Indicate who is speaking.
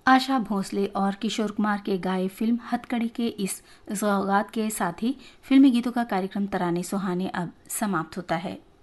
Speaker 1: आशा भोसले और किशोर कुमार के गाए फिल्म हथकड़ी के इस सौगात के साथ ही फिल्मी गीतों का कार्यक्रम तराने सुहाने अब समाप्त होता है।